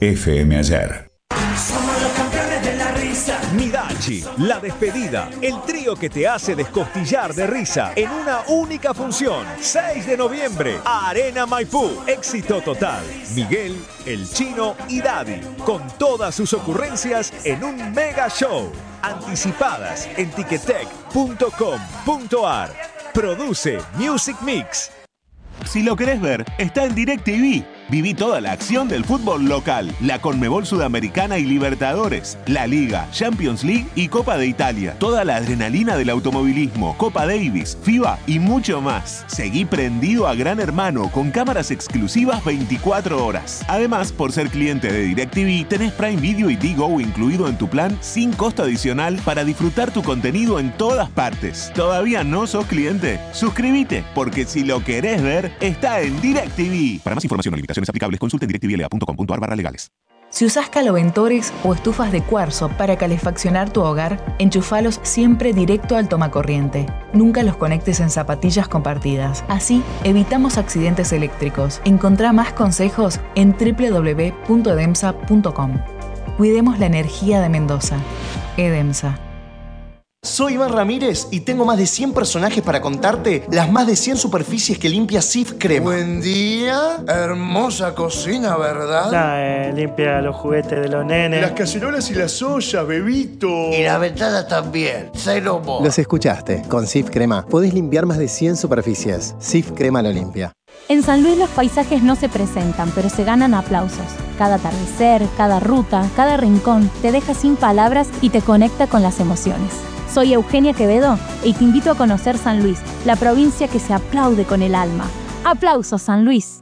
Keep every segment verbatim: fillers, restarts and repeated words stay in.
F M Ayer. Somos los campeones de la risa. Nidachi, La Despedida, el trío que te hace descostillar de risa en una única función. seis de noviembre, Arena Maipú. Éxito total. Miguel, El Chino y Daddy, con todas sus ocurrencias en un mega show. Anticipadas en ticketek punto com punto ar. Produce Music Mix. Si lo querés ver, está en DirecTV. Viví toda la acción del fútbol local, la Conmebol Sudamericana y Libertadores, la Liga, Champions League y Copa de Italia. Toda la adrenalina del automovilismo, Copa Davis, FIBA y mucho más. Seguí prendido a Gran Hermano con cámaras exclusivas veinticuatro horas. Además, por ser cliente de DirecTV, tenés Prime Video y Digo incluido en tu plan sin costo adicional para disfrutar tu contenido en todas partes. ¿Todavía no sos cliente? Suscríbete, porque si lo querés ver, está en DirecTV. Para más información o limitaciones aplicables, consulta en directvla punto com punto ar barra legales. Si usás caloventores o estufas de cuarzo para calefaccionar tu hogar, enchufalos siempre directo al tomacorriente. Nunca los conectes en zapatillas compartidas. Así, evitamos accidentes eléctricos. Encontrá más consejos en doble u doble u doble u punto edemsa punto com. Cuidemos la energía de Mendoza. Edemsa. Soy Iván Ramírez y tengo más de cien personajes para contarte las más de cien superficies que limpia Cif Crema. Buen día, hermosa cocina, ¿verdad? Nah, eh, limpia los juguetes de los nenes. Las cacerolas y las ollas, bebito. Y las ventanas también, cero mo. Los escuchaste, con Cif Crema podés limpiar más de cien superficies. Cif Crema lo limpia. En San Luis los paisajes no se presentan, pero se ganan aplausos. Cada atardecer, cada ruta, cada rincón te deja sin palabras y te conecta con las emociones. Soy Eugenia Quevedo y te invito a conocer San Luis, la provincia que se aplaude con el alma. ¡Aplausos, San Luis!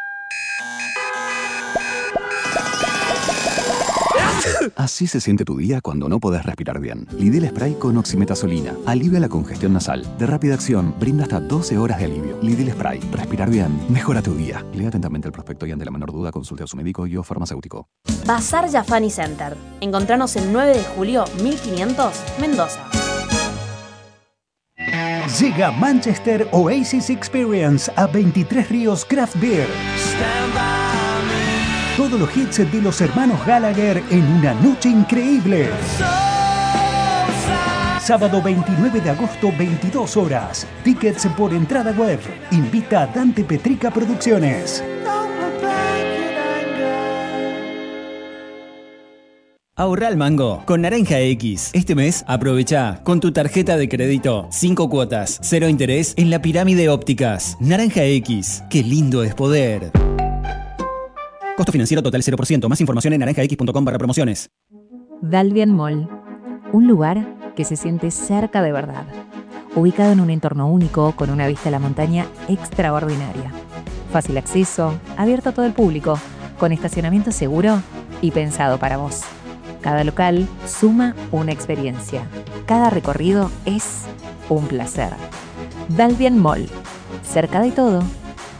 Así se siente tu día cuando no podés respirar bien. Lidl Spray con oximetazolina. Alivia la congestión nasal. De rápida acción, brinda hasta doce horas de alivio. Lidl Spray. Respirar bien. Mejora tu día. Lea atentamente el prospecto y ante la menor duda consulte a su médico y o farmacéutico. Bazar Jafani Center. Encontranos el nueve de julio mil quinientos, Mendoza. Llega Manchester Oasis Experience a veintitrés Ríos Craft Beer. Todos los hits de los hermanos Gallagher en una noche increíble. Sábado veintinueve de agosto, veintidós horas. Tickets por entrada web. Invita a Dante Petrica Producciones. Ahorra al mango con Naranja X. Este mes aprovecha con tu tarjeta de crédito cinco cuotas, cero interés en la Pirámide Ópticas. Naranja X, qué lindo es poder. Costo financiero total cero por ciento. Más información en naranja x punto com barra promociones. Dalvian Mall, un lugar que se siente cerca de verdad. Ubicado en un entorno único con una vista a la montaña extraordinaria. Fácil acceso, abierto a todo el público, con estacionamiento seguro y pensado para vos. Cada local suma una experiencia. Cada recorrido es un placer. Dalvian Mall, cerca de todo